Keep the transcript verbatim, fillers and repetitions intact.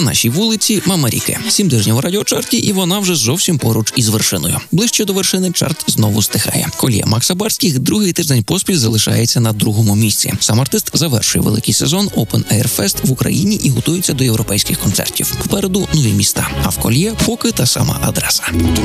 На нашій вулиці Мамаріки. Сім тижнів у радіочарті, і вона вже зовсім поруч із вершиною. Ближче до вершини чарт знову стихає. Колія Макса Барських другий тиждень поспіль залишається на другому місці. Сам артист завершує великий сезон Open Air Fest в Україні і готується до європейських концертів. Попереду нові міста, а в Колія поки та сама адреса.